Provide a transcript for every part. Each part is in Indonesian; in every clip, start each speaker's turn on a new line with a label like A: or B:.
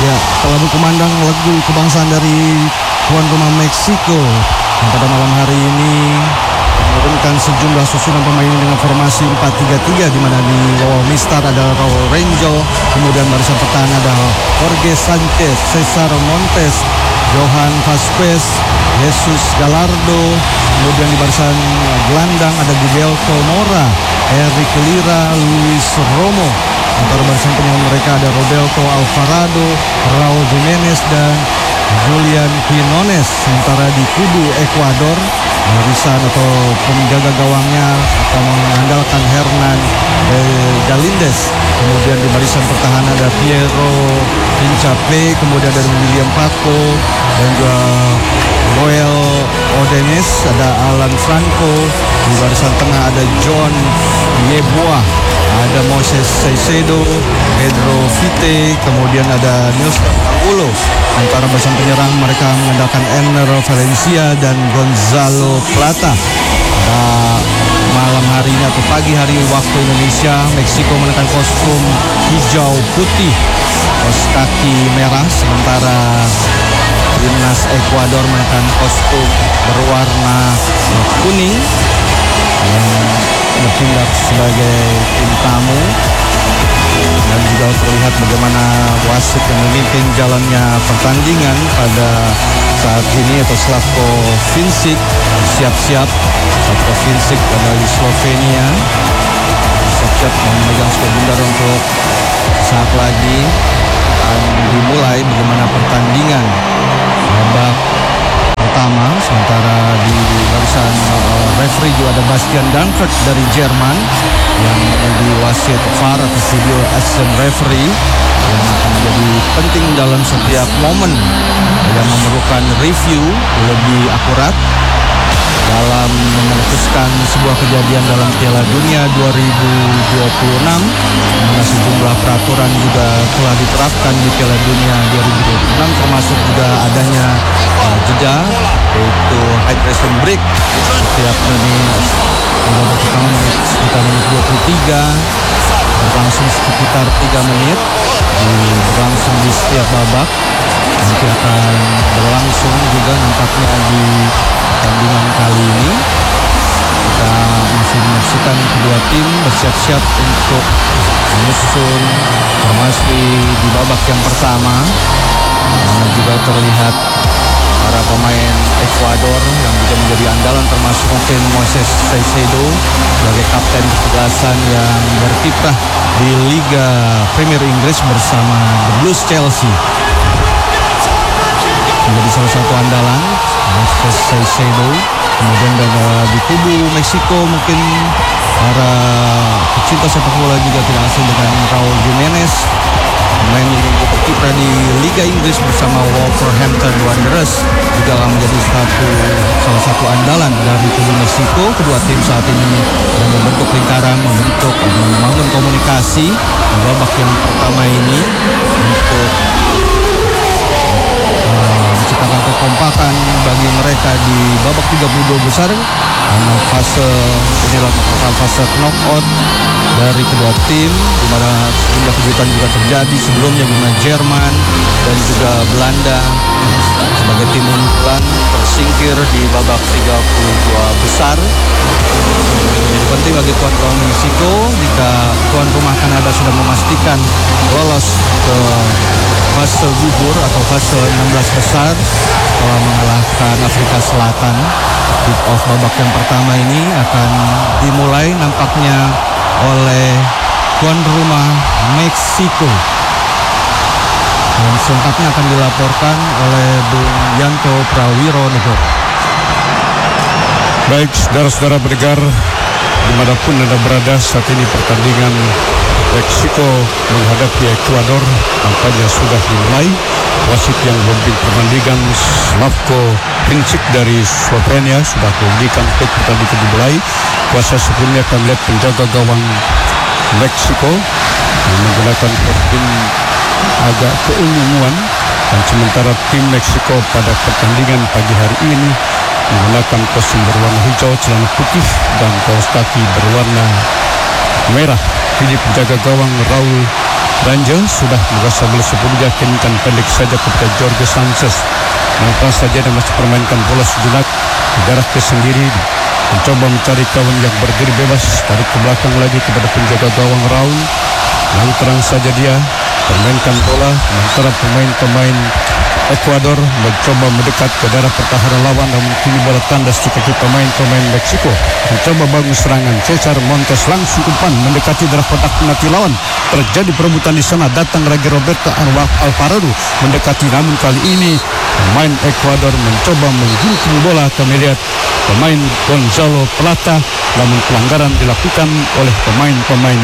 A: Ya, telah berkumandang lagu kebangsaan dari tuan rumah Meksiko yang pada malam hari ini menurunkan sejumlah susunan pemain dengan formasi 4-3-3, di mana di bawah Mistar ada Raul Renjo, kemudian barisan pertahanan ada Jorge Sanchez, Cesar Montes, Johan Vasquez, Jesus Gallardo, kemudian di barisan gelandang ada Gilberto Mora, Eric Lira, Luis Romo. Antara barisan penyerang mereka ada Roberto Alvarado, Raul Jimenez dan Julian Quinones. Sementara di kubu Ekuador, barisan atau penjaga gawangnya atau mengandalkan Hernan Galindez. Kemudian di barisan pertahanan ada Piero Hincapié, kemudian dari William Paco dan juga Royal Odenes, ada Alan Franco. Di barisan tengah ada John Yeboah, ada Moses Caicedo, Pedro Vite, kemudian ada Nilson Angulo. Antara barisan penyerang mereka mengandalkan Enner Valencia dan Gonzalo Plata. Malam hari ini atau pagi hari waktu Indonesia, Meksiko menekan kostum hijau putih, kaos kaki merah, sementara timnas Ekuador menekan kostum berwarna kuning yang bertindak sebagai tim tamu. Dan juga terlihat bagaimana wasit yang memimpin jalannya pertandingan pada saat ini atau Slavko Vincic siap-siap. Slavko Vincic dari Slovenia siap-siap memegang skor bundar untuk saat lagi akan dimulai bagaimana pertandingan babak pertama. Sementara di barisan referee juga ada Bastian Dankert dari Jerman yang menjadi wasit VAR atau video assistant referee yang akan menjadi penting dalam setiap momen yang memerlukan review lebih akurat dalam memutuskan sebuah kejadian dalam Piala Dunia 2026, mana sejumlah peraturan juga telah diterapkan di Piala Dunia 2026, termasuk juga adanya jeda, yaitu hydration break setiap menit. Babak pertama sekitar menit 23, berlangsung sekitar 3 menit, berlangsung di setiap babak. Nanti akan berlangsung juga nampaknya di pertandingan kali ini. Kita masih menyaksikan kedua tim bersiap-siap untuk menyusun formasi di babak yang pertama. Juga terlihat para pemain Ekuador yang juga menjadi andalan, termasuk mungkin Moses Caicedo sebagai kapten kesebelasan yang berkiprah di Liga Premier Inggris bersama The Blues Chelsea. Menjadi salah satu andalan Moses Caicedo. Kemudian di kubu Meksiko mungkin para pecinta sepak bola juga tidak asing dengan Raul Jimenez, pemain yang juga berkiprah di Liga Inggris bersama Wolverhampton Wanderers, juga akan menjadi salah satu andalan dari kubu Meksiko. Kedua tim saat ini sedang membentuk lingkaran, membangun komunikasi di babak yang pertama ini untuk menciptakan kekompakan bagi mereka di babak 32 besar. Karena fase inilah fase knockout dari kedua tim, di mana sejumlah kejutan juga terjadi sebelumnya, di mana Jerman dan juga Belanda sebagai tim unggulan tersingkir di babak 32 besar. Jadi penting bagi tuan rumah Meksiko jika tuan rumah Kanada sudah memastikan lolos ke fase gugur atau fase 16 besar setelah mengalahkan Afrika Selatan. Kick off babak yang pertama ini akan dimulai nampaknya oleh tuan rumah Meksiko, dan selengkapnya akan dilaporkan oleh Bung Yanto Prawiro.
B: Baik, saudara-saudara pendengar dimanapun Anda berada, saat ini pertandingan Meksiko menghadapi Ekuador nampaknya sudah dimulai. Wasit yang memimpin pertandingan Slavko Vincic dari Slovenia sudah menunjukkan untuk pertandingan dimulai. Kuasa sebelumnya akan lihat penjaga gawang Meksiko yang menggunakan kostum agak keunguan, dan sementara tim Meksiko pada pertandingan pagi hari ini menggunakan kostum berwarna hijau, celana putih dan kaos kaki berwarna merah. Ini penjaga gawang Raul Rangel sudah merasa bola sebelumnya kinikan pendek saja kepada Jorge Sanchez. Maka saja dia masih permainkan bola sejenak di daerah ke sendiri, mencoba mencari kawan yang berdiri bebas, tarik ke belakang lagi kepada penjaga gawang Raul. Lalu terang saja dia permainkan bola antara pemain-pemain Ekuador mencoba mendekat ke daerah pertahanan lawan, namun kini bola tandas di kaki pemain-pemain Meksiko. Mencoba bangun serangan, Cesar Montes langsung umpan mendekati daerah kotak penalti lawan. Terjadi perebutan di sana, datang lagi Roberto Alvarado mendekati, namun kali ini pemain Ekuador mencoba menggunting bola. Kami lihat pemain Gonzalo Plata, namun pelanggaran dilakukan oleh pemain-pemain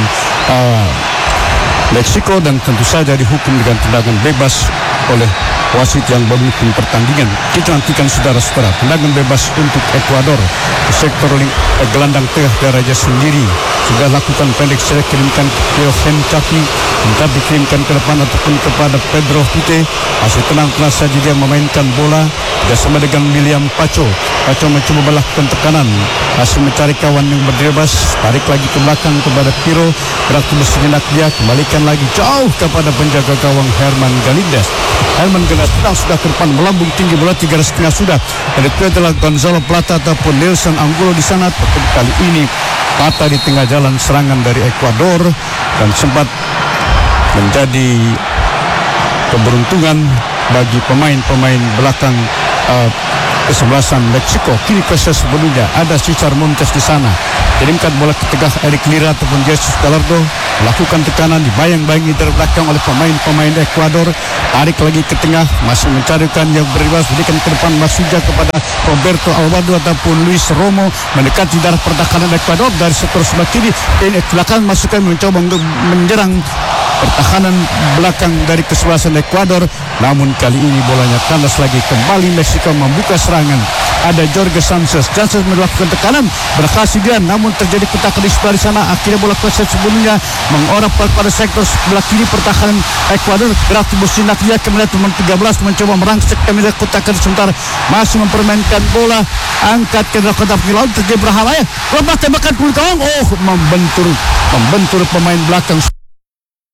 B: Meksiko dan tentu saja dihukum dengan tendangan bebas oleh wasit yang memimpin pertandingan. Kita nantikan saudara-saudara, tendangan bebas untuk Ekuador di sektor gelandang tengah Raja sendiri. Sudah lakukan pendek, saya kirimkan ke Johan Chapi, minta dikirimkan ke depan ataupun kepada Pedro Pite. Masih tenang-tenang saja dia memainkan bola bersama dengan William Pacho. Pacho mencoba melakukan tekanan, masih mencari kawan yang bebas, tarik lagi ke belakang kepada Piro, berarti bersejenak dia kembalikan lagi jauh kepada penjaga gawang Herman Galindez. Herman Galindez sudah ke depan, melambung tinggi, bola 3,5 sudah. Dan itu adalah Gonzalo Plata ataupun Nelson Angulo di sana. Tetapi kali ini patah di tengah jalan serangan dari Ekuador dan sempat menjadi keberuntungan bagi pemain-pemain belakang kesebelasan Meksiko. Kini kesal sebelumnya ada Cesar Montes di sana. Kirimkan bola ke tengah Eric Lira ataupun Jesus Gallardo, melakukan tekanan, dibayang-bayangi dari belakang oleh pemain-pemain Ekuador. Tarik lagi ke tengah, masih mencarikan yang bebas, berikan ke depan Masuja kepada Roberto Alvarado ataupun Luis Romo, mendekati darah pertahanan Ekuador dari sektor sebelah kiri. Ini belakang masukkan mencoba untuk menyerang pertahanan belakang dari kesebelasan Ekuador, namun kali ini bolanya kandas lagi. Kembali Meksiko membuka serangan. Ada Jorge Sanchez melakukan tekanan, berhasil dia, namun terjadi ketakan di sebelah sana. Akhirnya bola kuasa sebelumnya mengorap pada sektor sebelah kiri pertahanan Ekuador. Berarti bersinak dia kemudian nomor 13 mencoba merangsek kemudian kotakan sebentar, masih mempermainkan bola, angkat ke dalam kotak penalti lawan, terjadi berbahaya. Lepas tembakan kulit gawang, membentur pemain belakang.